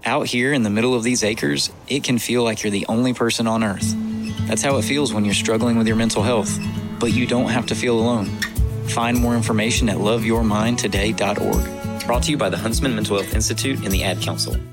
Out here in the middle of these acres, it can feel like you're the only person on Earth. That's how it feels when you're struggling with your mental health. But you don't have to feel alone. Find more information at loveyourmindtoday.org. Brought to you by the Huntsman Mental Health Institute and the Ad Council.